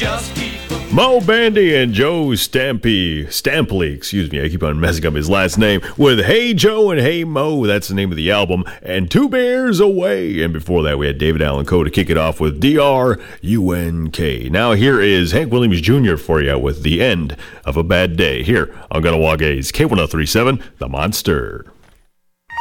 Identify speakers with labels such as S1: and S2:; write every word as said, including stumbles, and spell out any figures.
S1: just keep them.
S2: Mo Bandy and Joe Stampy, Stampley, excuse me, I keep on messing up his last name, with Hey Joe and Hey Mo, that's the name of the album, and Two Bears Away. And before that, we had David Allan Coe to kick it off with D R U N K. Now here is Hank Williams Junior for you with The End of a Bad Day, here on Gonna Walk A's K ten thirty-seven, The Monster.